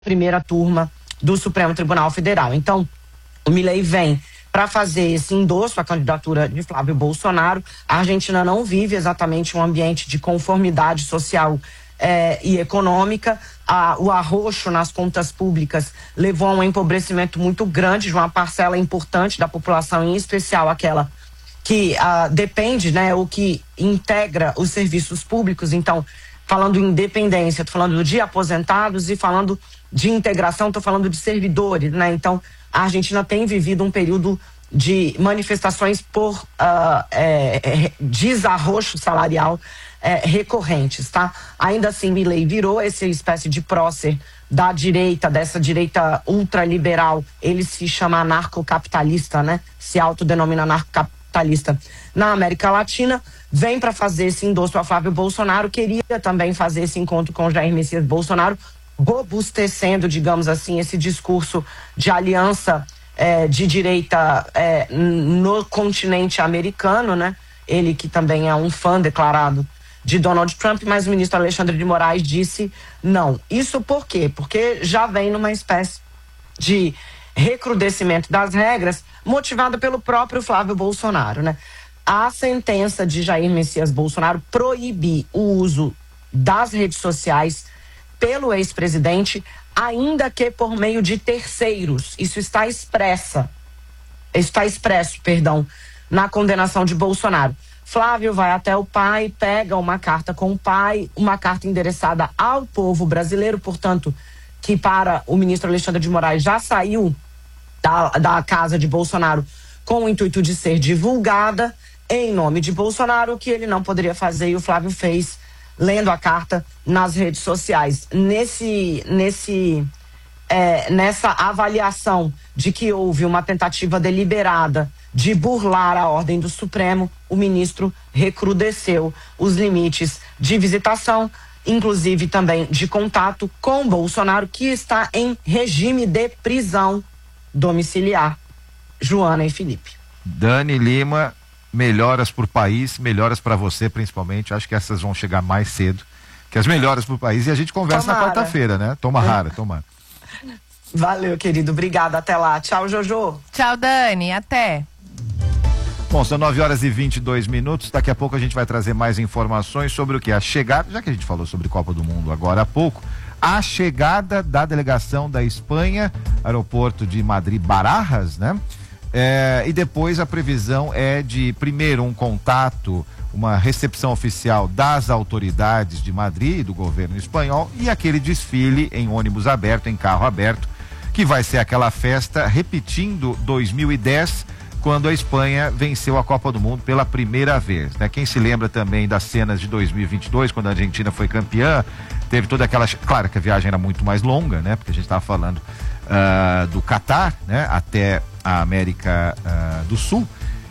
primeira turma do Supremo Tribunal Federal. Então, o Milei vem para fazer esse endosso à candidatura de Flávio Bolsonaro. A Argentina não vive exatamente um ambiente de conformidade social e econômica. O arroxo nas contas públicas levou a um empobrecimento muito grande de uma parcela importante da população, em especial aquela que depende, né, ou que integra os serviços públicos. Então, falando em independência, estou falando de aposentados, e falando de integração, estou falando de servidores, né? Então, a Argentina tem vivido um período de manifestações por desarroxo salarial recorrentes, tá? Ainda assim, Milei virou essa espécie de prócer da direita, dessa direita ultraliberal. Ele se chama anarcocapitalista, né? Se autodenomina anarcocapitalista na América Latina. Vem para fazer esse endosso a Flávio Bolsonaro, queria também fazer esse encontro com Jair Messias Bolsonaro, robustecendo, digamos assim, esse discurso de aliança de direita no continente americano, né? Ele que também é um fã declarado de Donald Trump, mas o ministro Alexandre de Moraes disse não. Isso por quê? Porque já vem numa espécie de recrudescimento das regras, motivada pelo próprio Flávio Bolsonaro, né? A sentença de Jair Messias Bolsonaro proíbe o uso das redes sociais pelo ex-presidente, ainda que por meio de terceiros. Isso está expresso, na condenação de Bolsonaro. Flávio vai até o pai, pega uma carta com o pai, uma carta endereçada ao povo brasileiro, portanto, que para o ministro Alexandre de Moraes já saiu da casa de Bolsonaro com o intuito de ser divulgada em nome de Bolsonaro, o que ele não poderia fazer, e o Flávio fez, lendo a carta nas redes sociais. Nessa avaliação de que houve uma tentativa deliberada de burlar a ordem do Supremo, o ministro recrudesceu os limites de visitação, inclusive também de contato com Bolsonaro, que está em regime de prisão domiciliar. Joana e Felipe. Dani Lima, melhoras para o país, melhoras para você principalmente. Acho que essas vão chegar mais cedo que as melhoras para o país, e a gente conversa na quarta-feira, né? Tomara. Valeu, querido. Obrigada. Até lá. Tchau, Jojo. Tchau, Dani. Até. Bom, são 9h22. Daqui a pouco a gente vai trazer mais informações sobre o que? A chegada, já que a gente falou sobre Copa do Mundo agora há pouco, a chegada da delegação da Espanha, aeroporto de Madrid-Barajas, né? E depois a previsão é de, primeiro, um contato, uma recepção oficial das autoridades de Madrid, do governo espanhol, e aquele desfile em ônibus aberto, em carro aberto, que vai ser aquela festa repetindo 2010, quando a Espanha venceu a Copa do Mundo pela primeira vez, né? Quem se lembra também das cenas de 2022, quando a Argentina foi campeã, teve toda aquela... Claro que a viagem era muito mais longa, né? Porque a gente estava falando do Catar, né? Até a América do Sul.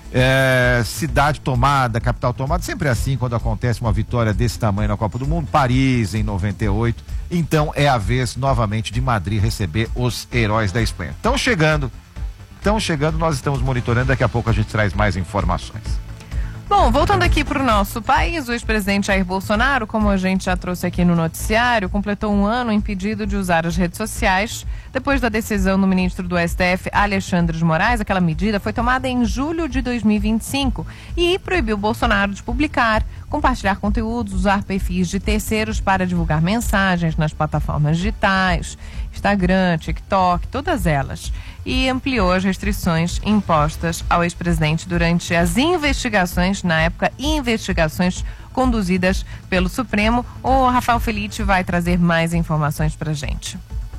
Cidade tomada, capital tomada, sempre é assim quando acontece uma vitória desse tamanho na Copa do Mundo. Paris em 98, então é a vez novamente de Madrid receber os heróis da Espanha. Estão chegando, nós estamos monitorando, daqui a pouco a gente traz mais informações. Bom, voltando aqui para o nosso país, o ex-presidente Jair Bolsonaro, como a gente já trouxe aqui no noticiário, completou um ano impedido de usar as redes sociais depois da decisão do ministro do STF, Alexandre de Moraes. Aquela medida foi tomada em julho de 2025 e proibiu Bolsonaro de publicar, compartilhar conteúdos, usar perfis de terceiros para divulgar mensagens nas plataformas digitais, Instagram, TikTok, todas elas. E ampliou as restrições impostas ao ex-presidente durante as investigações, na época, investigações conduzidas pelo Supremo. O Rafael Felitti vai trazer mais informações pra gente.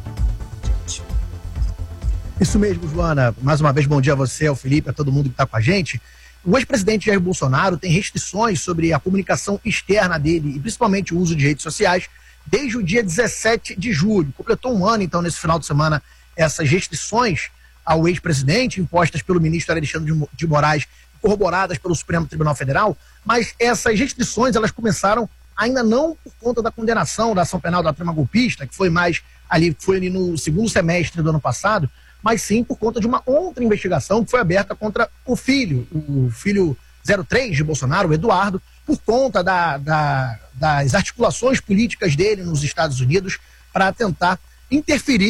Isso mesmo, Joana. Mais uma vez, bom dia a você, ao Felipe, a todo mundo que está com a gente. O ex-presidente Jair Bolsonaro tem restrições sobre a comunicação externa dele, e principalmente o uso de redes sociais, desde o dia 17 de julho. Completou um ano, então, nesse final de semana, essas restrições ao ex-presidente, impostas pelo ministro Alexandre de Moraes, corroboradas pelo Supremo Tribunal Federal, mas essas restrições, elas começaram ainda não por conta da condenação da ação penal da trama golpista, que foi ali no segundo semestre do ano passado, mas sim por conta de uma outra investigação que foi aberta contra o filho 03 de Bolsonaro, o Eduardo, por conta das articulações políticas dele nos Estados Unidos para tentar interferir